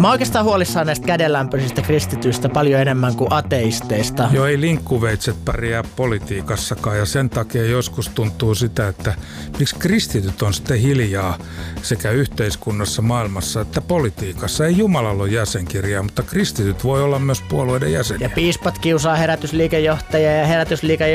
Mä oon oikeastaan huolissaan näistä kädenlämpöisistä kristityistä paljon enemmän kuin ateisteista. Joo, ei linkkuveitset pärjää politiikassakaan ja sen takia joskus tuntuu sitä, että miksi kristityt on sitten hiljaa sekä yhteiskunnassa, maailmassa että politiikassa. Ei Jumalalla ole jäsenkirjaa, mutta kristityt voi olla myös puolueiden jäseniä. Ja piispat kiusaa herätysliikejohtajia ja herätysliike